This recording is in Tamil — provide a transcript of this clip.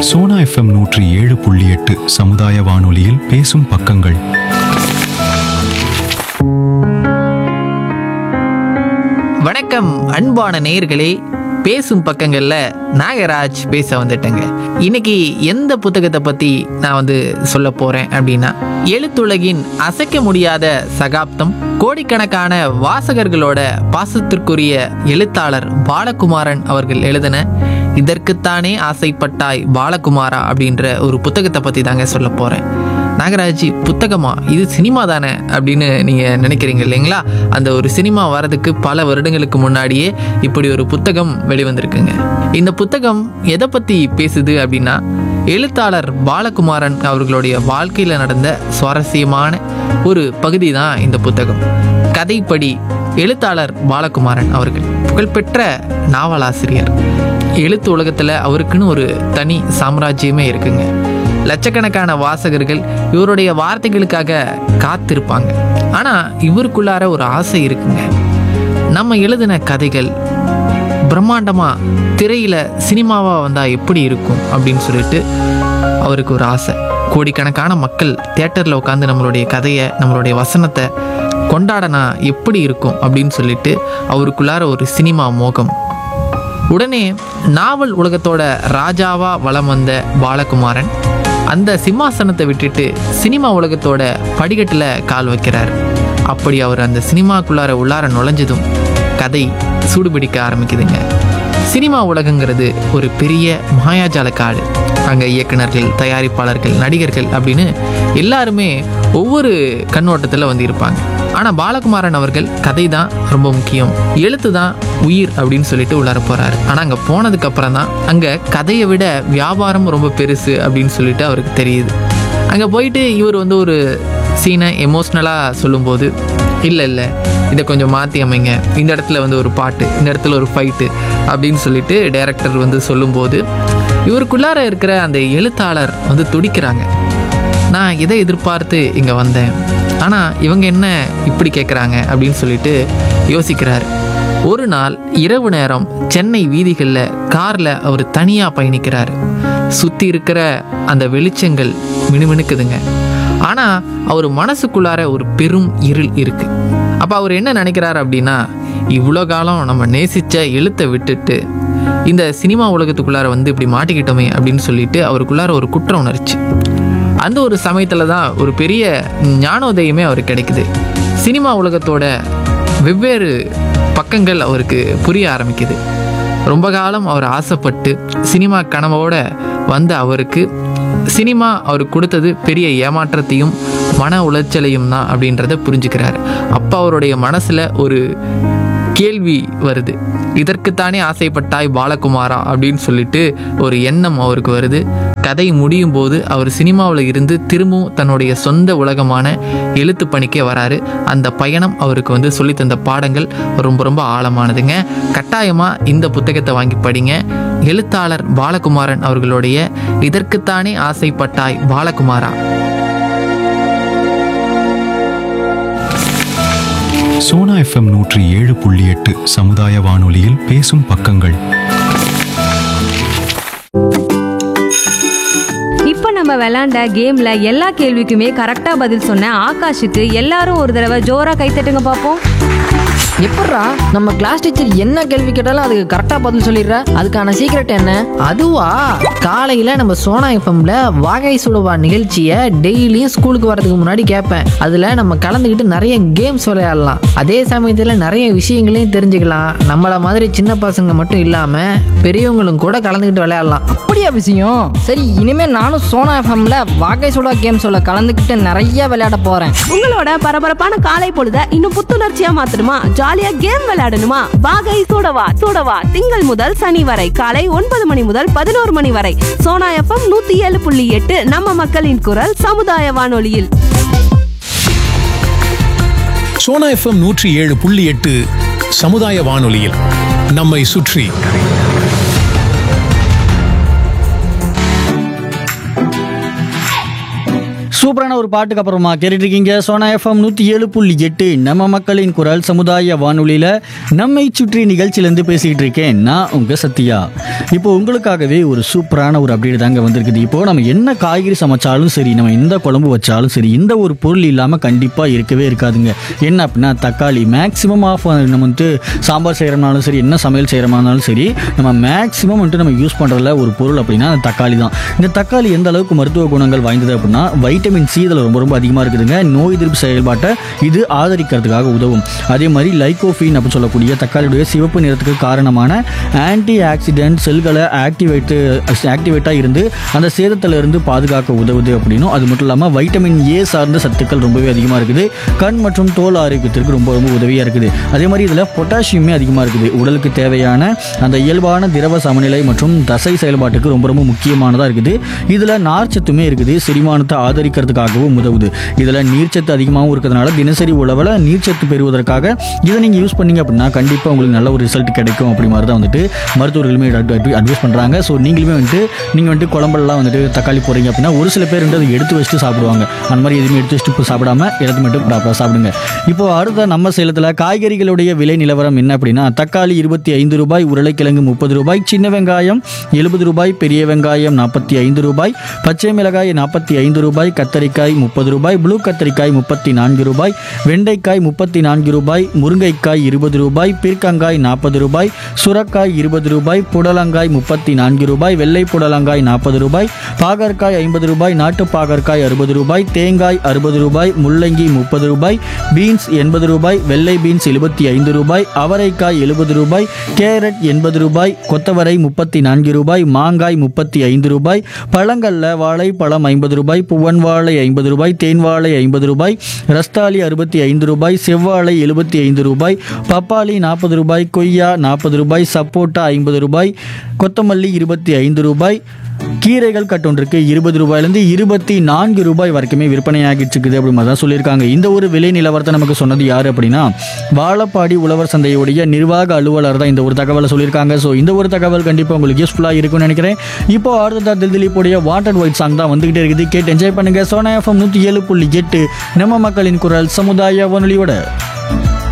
சோனா FM 107.8 சமுதாய வானொலியில் பேசும் பக்கங்கள். வணக்கம் அன்பான நேயர்களே, பேசும் பக்கங்கள்ல நாகராஜ் பேச வந்துட்டேங்க. இன்னைக்கு எந்த புத்தகத்தை பத்தி நான் சொல்ல போறேன் அப்படின்னா, எழுத்துலகின் அசைக்க முடியாத சகாப்தம், கோடிக்கணக்கான வாசகர்களோட பாசத்திற்குரிய எழுத்தாளர் பாலகுமாரன் அவர்கள் எழுதின இதற்குத்தானே ஆசைப்பட்டாய் பாலகுமாரா அப்படின்ற ஒரு புத்தகத்தை பற்றி தாங்க சொல்ல போகிறேன். நாகராஜ், புத்தகமா? இது சினிமா தானே அப்படின்னு நீங்கள் நினைக்கிறீங்க இல்லைங்களா? அந்த ஒரு சினிமா வரதுக்கு பல வருடங்களுக்கு முன்னாடியே இப்படி ஒரு புத்தகம் வெளிவந்திருக்குங்க. இந்த புத்தகம் எதை பற்றி பேசுது அப்படின்னா, எழுத்தாளர் பாலகுமாரன் அவர்களுடைய வாழ்க்கையில் நடந்த சுவாரஸ்யமான ஒரு பகுதி தான் இந்த புத்தகம். கதைப்படி எழுத்தாளர் பாலகுமாரன் அவர்கள் புகழ்பெற்ற நாவலாசிரியர். எழுத்து உலகத்தில் அவருக்குன்னு ஒரு தனி சாம்ராஜ்யமே இருக்குங்க. லட்சக்கணக்கான வாசகர்கள் இவருடைய வார்த்தைகளுக்காக காத்திருப்பாங்க. ஆனால் இவருக்குள்ளார ஒரு ஆசை இருக்குங்க. நம்ம எழுதின கதைகள் பிரம்மாண்டமாக திரையில் சினிமாவாக வந்தால் எப்படி இருக்கும் அப்படின்னு சொல்லிட்டு அவருக்கு ஒரு ஆசை. கோடிக்கணக்கான மக்கள் தியேட்டரில் உட்காந்து நம்மளுடைய கதையை, நம்மளுடைய வசனத்தை கொண்டாடனா எப்படி இருக்கும் அப்படின்னு சொல்லிட்டு அவருக்குள்ளார ஒரு சினிமா மோகம். உடனே நாவல் உலகத்தோட ராஜாவா வலம் வந்த பாலகுமாரன் அந்த சிம்மாசனத்தை விட்டுட்டு சினிமா உலகத்தோட படிக்கட்டில் கால் வைக்கிறார். அப்படி அவர் அந்த சினிமாக்குள்ளார உள்ளார நுழைஞ்சதும் கதை சூடுபிடிக்க ஆரம்பிக்குதுங்க. சினிமா உலகங்கிறது ஒரு பெரிய மாயாஜால காடு. அங்கே இயக்குனர்கள், தயாரிப்பாளர்கள், நடிகர்கள் அப்படின்னு எல்லாருமே ஒவ்வொரு கண்ணோட்டத்தில் இருப்பாங்க. ஆனால் பாலகுமாரன் அவர்கள் கதை தான் ரொம்ப முக்கியம், எழுத்து தான் உயிர் அப்படின்னு சொல்லிட்டு உள்ளார போகிறாரு. ஆனால் அங்கே போனதுக்கப்புறம் தான் அங்கே கதையை விட வியாபாரம் ரொம்ப பெருசு அப்படின்னு சொல்லிட்டு அவருக்கு தெரியுது. அங்கே போயிட்டு இவர் ஒரு சீனை எமோஷ்னலாக சொல்லும்போது, இல்லை இதை கொஞ்சம் மாற்றி அமைங்க, இந்த இடத்துல ஒரு பாட்டு, இந்த இடத்துல ஒரு ஃபைட்டு அப்படின்னு சொல்லிட்டு டைரக்டர் சொல்லும்போது இவருக்குள்ளார இருக்கிற அந்த எழுத்தாளர் துடிக்கிறாங்க. நான் இதை எதிர்பார்த்து இங்கே வந்தேன், ஆனால் இவங்க என்ன இப்படி கேட்குறாங்க அப்படின்னு சொல்லிட்டு யோசிக்கிறார். ஒரு நாள் இரவு நேரம் சென்னை வீதிகளில் காரில் அவர் தனியாக பயணிக்கிறார். சுற்றி இருக்கிற அந்த வெளிச்சங்கள் மினுமினுக்குதுங்க. ஆனால் அவர் மனசுக்குள்ளார ஒரு பெரும் இருள் இருக்கு. அப்போ அவர் என்ன நினைக்கிறார் அப்படின்னா, இவ்வளோ காலம் நம்ம நேசித்த எழுத்தை விட்டுட்டு இந்த சினிமா உலகத்துக்குள்ளார இப்படி மாட்டிக்கிட்டோமே அப்படின்னு சொல்லிட்டு அவருக்குள்ளார ஒரு குற்ற உணர்ச்சி. அந்த ஒரு சமயத்தில் தான் ஒரு பெரிய ஞானோதயமே அவருக்கு கிடைக்குது. சினிமா உலகத்தோட வெவ்வேறு பக்கங்கள் அவருக்கு புரிய ஆரம்பிக்குது. ரொம்ப காலம் அவர் ஆசைப்பட்டு சினிமா கனவோட வந்த அவருக்கு சினிமா அவருக்கு கொடுத்தது பெரிய ஏமாற்றத்தையும் மன உளைச்சலையும் தான் அப்படின்றத புரிஞ்சுக்கிறார். அப்போ அவருடைய மனசில் ஒரு கேள்வி வருது. இதற்குத்தானே ஆசைப்பட்டாய் பாலகுமாரா அப்படின்னு சொல்லிட்டு ஒரு எண்ணம் அவருக்கு வருது. கதை முடியும் போது அவர் சினிமாவில் இருந்து திரும்பவும் தன்னுடைய சொந்த உலகமான எழுத்து பணிக்கே வராரு. அந்த பயணம் அவருக்கு சொல்லி தந்த பாடங்கள் ரொம்ப ரொம்ப ஆழமானதுங்க. கட்டாயமாக இந்த புத்தகத்தை வாங்கி படிங்க. எழுத்தாளர் பாலகுமாரன் அவர்களுடைய இதற்குத்தானே ஆசைப்பட்டாய் பாலகுமாரா. சோனா FM 107.8 சமுதாய வானொலியில் பேசும் பக்கங்கள். இப்ப நம்ம விளையாண்ட கேம்ல எல்லா கேள்விக்குமே கரெக்டா பதில் சொன்ன ஆகாஷுக்கு எல்லாரும் ஒரு தடவை ஜோரா கைத்தட்டுங்க பாப்போம். எப்பட்றா நம்ம கிளாஸ் டீச்சர் என்ன கேள்வி கேட்டாலும் அதுக்கு கரெக்டா பதில் சொல்லிடுற? அதுக்கான சீக்ரெட் என்ன? அதுவா, காலையில நம்ம சோனா எஃப்எம்ல வாகை சுடுவா நிகழ்ச்சியை டெய்லியும் ஸ்கூலுக்கு வரதுக்கு முன்னாடி கேட்பேன். அதுல நம்ம கலந்துக்கிட்டு நிறைய கேம்ஸ் விளையாடலாம். அதே சமயத்துல நிறைய விஷயங்களையும் தெரிஞ்சுக்கலாம். நம்மள மாதிரி சின்ன பசங்க மட்டும் இல்லாம பெரியவங்களும் கூட கலந்துக்கிட்டு விளையாடலாம். அப்படியா விஷயம்? சரி, இனிமே நானும் சோனா எஃப்எம்ல வாகை சுடா கேம்ஸோட கலந்துக்கிட்டு நிறைய விளையாட போறேன். உங்களோட பரபரப்பான காலை பொழுத இன்னும் புத்துணர்ச்சியா மாத்தணுமா? ஜாலியா கேம் விளையாடணுமா? வாகை சூடவா சூடவா திங்கள் முதல் சனி வரை காலை 9 மணி முதல் 11 மணி வரை சோனா எஃப்எம் 107.8 நம்ம மக்களின் குரல் சமுதாய வானொலியில். சோனா FM 107.8 சமுதாய வானொலியில் நம்மை சுற்றி. சூப்பரான ஒரு பாட்டுக்கு அப்புறமா கேட்டுட்டு இருக்கீங்க சோனா எஃப்எம் 107.8 நம்ம மக்களின் குரல் சமுதாய வானொலியில் நம்மை சுற்றி நிகழ்ச்சியிலேருந்து பேசிக்கிட்டு இருக்கேன் நான் உங்கள் சத்யா. இப்போ உங்களுக்காகவே ஒரு சூப்பரான ஒரு அப்டேட் தாங்க வந்திருக்குது. இப்போது நம்ம என்ன காய்கறி சமைச்சாலும் சரி, நம்ம எந்த குழம்பு வச்சாலும் சரி, இந்த ஒரு பொருள் இல்லாமல் கண்டிப்பாக இருக்கவே இருக்காதுங்க. என்ன அப்படின்னா தக்காளி. மேக்ஸிமம் ஆஃப் நம்ம வந்துட்டு சாம்பார் செய்கிறோம்னாலும் சரி, என்ன சமையல் செய்கிறோம்னாலும் சரி, நம்ம மேக்ஸிமம் வந்துட்டு நம்ம யூஸ் பண்ணுறதுல ஒரு பொருள் அப்படின்னா அந்த தக்காளி தான். இந்த தக்காளி எந்த அளவுக்கு மருத்துவ குணங்கள் வாய்ந்தது அப்படின்னா வைட்டமின் சி இதில் ரொம்ப ரொம்ப அதிகமாக இருக்குதுங்க. நோய் எதிர்ப்பு செயல்பாட்டை இது ஆதரிக்கிறதுக்காக உதவும். அதே மாதிரி லைகோஃபின் அப்படின்னு சொல்லக்கூடிய தக்காளியுடைய சிவப்பு நிறத்துக்கு காரணமான ஆன்டி ஆக்சிடென்ட் செல்களை ஆக்டிவேட்டாக இருந்து அந்த சேதத்திலிருந்து பாதுகாக்க உதவுது அப்படின்னும், அது மட்டும் இல்லாமல் வைட்டமின் ஏ சார்ந்த சத்துக்கள் ரொம்பவே அதிகமாக இருக்குது. கண் மற்றும் தோல் ஆரோக்கியத்திற்கு ரொம்ப ரொம்ப உதவியாக இருக்குது. அதே மாதிரி இதில் பொட்டாசியமே அதிகமாக இருக்குது. உடலுக்கு தேவையான அந்த இயல்பான திரவ சமநிலை மற்றும் தசை செயல்பாட்டுக்கு ரொம்ப ரொம்ப முக்கியமானதாக இருக்குது. இதில் நார்ச்சத்துமே இருக்குது. செரிமானத்தை ஆதரிக்கிறதுக்காகவும் உதவுது. இதில் நீர்ச்சத்து அதிகமாகவும் இருக்கிறதுனால தினசரி உணவில் நீர்ச்சத்து பெறுவதற்காக இதை நீங்கள் யூஸ் பண்ணீங்க அப்படின்னா கண்டிப்பாக உங்களுக்கு நல்ல ஒரு ரிசல்ட் கிடைக்கும். அப்படி மாதிரி தான் வந்துட்டு மருத்துவர்களுமே அட்வைஸ் பண்ணுறாங்க. ஸோ நீங்களுமே வந்துட்டு குழம்பெல்லாம் வந்துட்டு தக்காளி போடுறீங்க அப்படின்னா ஒரு சில பேர் அதை எடுத்து வச்சுட்டு சாப்பிடுவாங்க. அந்த மாதிரி எதுவுமே எடுத்து வச்சுட்டு சாப்பிடாம எடுத்து மட்டும் ப்ராப்பராக சாப்பிடுங்க. இப்போ அடுத்த நம்ம சேலத்தில் காய்கறிகளுடைய விலை நிலவரம் என்ன அப்படின்னா தக்காளி 25 ரூபாய், உருளைக்கிழங்கு 30 ரூபாய், சின்ன வெங்காயம் 70 ரூபாய், பெரிய வெங்காயம் 45 ரூபாய், பச்சை மிளகாய் 45 ரூபாய், கத்தரிக்காய் 30 ரூபாய், ப்ளூ கத்தரிக்காய் 34 ரூபாய், வெண்டைக்காய் 34 ரூபாய், முருங்கைக்காய் 20 ரூபாய், பீர்க்கங்காய் 40 ரூபாய், சுரக்காய் 20 ரூபாய், புடலங்காய் 34 ரூபாய், வெள்ளை புடலங்காய் 40 ரூபாய், பாகற்காய் 50 ரூபாய், நாட்டு பாகற்காய் 60 ரூபாய், தேங்காய் 60 ரூபாய், முள்ளங்கி 30 ரூபாய், பீன்ஸ் 80 ரூபாய், வெள்ளை பீன்ஸ் 75 ரூபாய், அவரைக்காய் 70 ரூபாய், கேரட் 80 ரூபாய், கொத்தவரை 34 ரூபாய், மாங்காய் 35 ரூபாய், பழங்கள்ல வாழைப்பழம் 50 ரூபாய், புவன் வாழை 50 ரூபாய், தேன் வாழை 50 ரூபாய், ரஸ்தாலி 65 ரூபாய், செவ்வாழை 75 ரூபாய், பப்பாளி 40 ரூபாய், கொய்யா 40 ரூபாய், சப்போட்டா 50 ரூபாய், கொத்தமல்லி 25 ரூபாய், கீரைகள் கட்டொன்றுக்கு 20 ரூபாயிலிருந்து 24 ரூபாய் வரைக்குமே விற்பனையாகிட்டு இருக்குது அப்படி மாதிரி தான் சொல்லியிருக்காங்க. இந்த ஒரு விலை நிலவரத்தை நமக்கு சொன்னது யார் அப்படின்னா வாழப்பாடி உழவர் சந்தையுடைய நிர்வாக அலுவலர் தான் இந்த ஒரு தகவலை சொல்லியிருக்காங்க. ஸோ இந்த ஒரு தகவல் கண்டிப்பாக உங்களுக்கு யூஸ்ஃபுல்லாக இருக்கும்னு நினைக்கிறேன். இப்போ அடுத்த திலீப்புடைய வாட்டர் ஒயிட் சாங் தான் வந்துகிட்டே இருக்குது. கேட்டு என்ஜாய் பண்ணுங்க. சோனா எஃப்எம் 107.8 நம்ம மக்களின் குரல் சமுதாய வானொலியோட